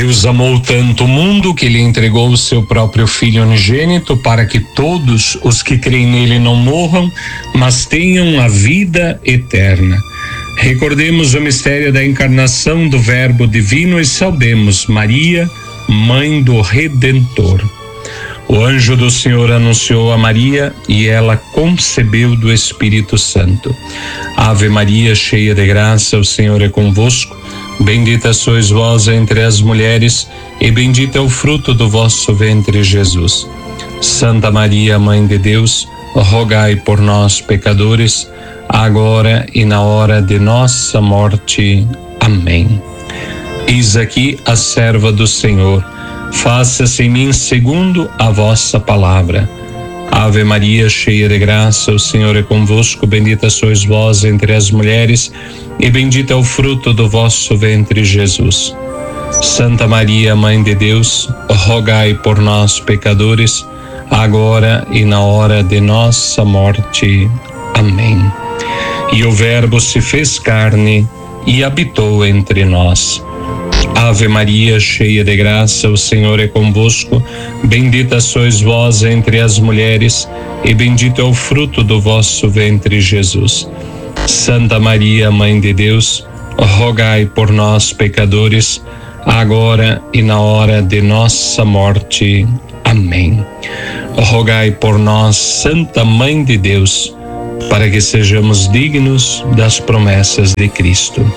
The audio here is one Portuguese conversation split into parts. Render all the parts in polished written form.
Deus amou tanto o mundo que Ele entregou o seu próprio Filho unigênito para que todos os que creem nele não morram, mas tenham a vida eterna. Recordemos o mistério da encarnação do Verbo Divino e saudemos Maria, Mãe do Redentor. O anjo do Senhor anunciou a Maria e ela concebeu do Espírito Santo. Ave Maria, cheia de graça, o Senhor é convosco. Bendita sois vós entre as mulheres e bendito é o fruto do vosso ventre, Jesus. Santa Maria, Mãe de Deus, rogai por nós, pecadores, agora e na hora de nossa morte. Amém. Eis aqui a serva do Senhor. Faça-se em mim segundo a vossa palavra. Ave Maria, cheia de graça, o Senhor é convosco. Bendita sois vós entre as mulheres e bendito é o fruto do vosso ventre, Jesus. Santa Maria, Mãe de Deus, rogai por nós, pecadores, agora e na hora de nossa morte. Amém. E o Verbo se fez carne e habitou entre nós. Ave Maria, cheia de graça, o Senhor é convosco. Bendita sois vós entre as mulheres e bendito é o fruto do vosso ventre, Jesus. Santa Maria, Mãe de Deus, rogai por nós, pecadores, agora e na hora de nossa morte. Amém. Rogai por nós, Santa Mãe de Deus, para que sejamos dignos das promessas de Cristo.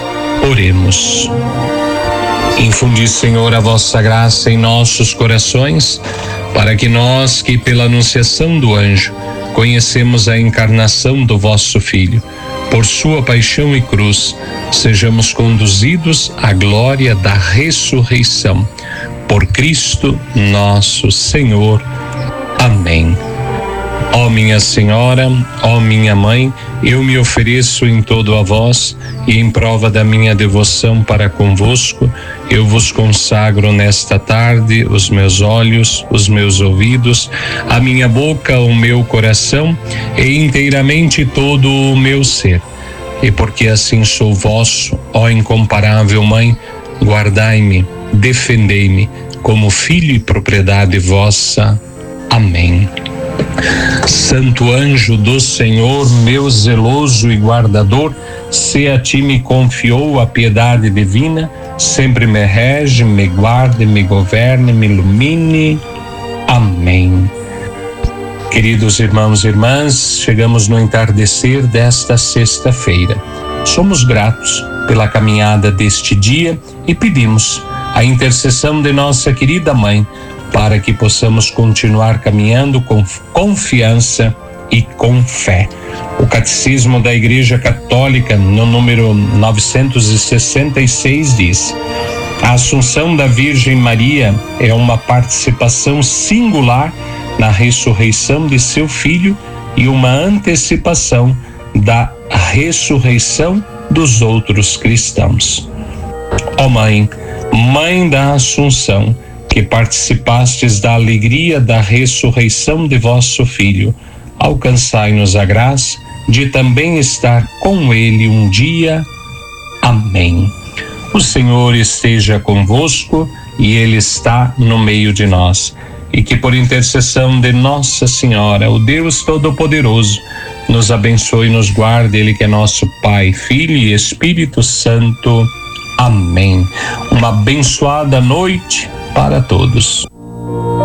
Oremos. Infundi, Senhor, a vossa graça em nossos corações, para que nós, que pela anunciação do anjo conhecemos a encarnação do vosso Filho, por sua paixão e cruz, sejamos conduzidos à glória da ressurreição. Por Cristo nosso Senhor. Amém. Ó minha Senhora, ó minha Mãe, eu me ofereço em todo a vós e em prova da minha devoção para convosco, eu vos consagro nesta tarde os meus olhos, os meus ouvidos, a minha boca, o meu coração e inteiramente todo o meu ser. E porque assim sou vosso, ó incomparável Mãe, guardai-me, defendei-me como filho e propriedade vossa. Amém. Santo anjo do Senhor, meu zeloso e guardador, se a ti me confiou a piedade divina, sempre me rege, me guarde, me governe, me ilumine. Amém. Queridos irmãos e irmãs, chegamos no entardecer desta sexta-feira. Somos gratos pela caminhada deste dia e pedimos a intercessão de nossa querida Mãe, para que possamos continuar caminhando com confiança e com fé. O Catecismo da Igreja Católica, no número 966, diz: a Assunção da Virgem Maria é uma participação singular na ressurreição de seu Filho e uma antecipação da ressurreição dos outros cristãos. Ó Mãe, Mãe da Assunção, que participastes da alegria da ressurreição de vosso Filho, alcançai-nos a graça de também estar com ele um dia. Amém. O Senhor esteja convosco e Ele está no meio de nós. E que por intercessão de Nossa Senhora, o Deus Todo-Poderoso, nos abençoe e nos guarde, Ele que é nosso Pai, Filho e Espírito Santo. Amém. Uma abençoada noite para todos.